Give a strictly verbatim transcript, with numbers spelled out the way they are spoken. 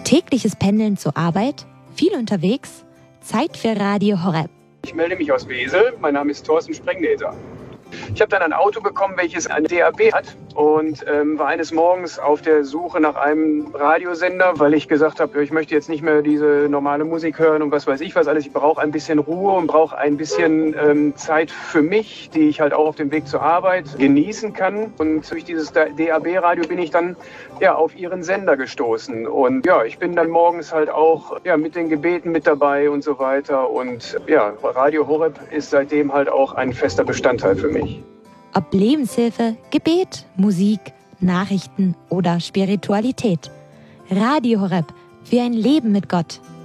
Tägliches Pendeln zur Arbeit? Viel unterwegs? Zeit für Radio Horeb. Ich melde mich aus Wesel. Mein Name ist Thorsten Sprengneser. Ich habe dann ein Auto bekommen, welches ein D A B hat und ähm, war eines Morgens auf der Suche nach einem Radiosender, weil ich gesagt habe, ich möchte jetzt nicht mehr diese normale Musik hören und was weiß ich was alles. Ich brauche ein bisschen Ruhe und brauche ein bisschen ähm, Zeit für mich, die ich halt auch auf dem Weg zur Arbeit genießen kann. Und durch dieses D A B-Radio bin ich dann ja auf ihren Sender gestoßen. Und ja, ich bin dann morgens halt auch ja mit den Gebeten mit dabei und so weiter. Und ja, Radio Horeb ist seitdem halt auch ein fester Bestandteil für mich. Ob Lebenshilfe, Gebet, Musik, Nachrichten oder Spiritualität. Radio Horeb für ein Leben mit Gott.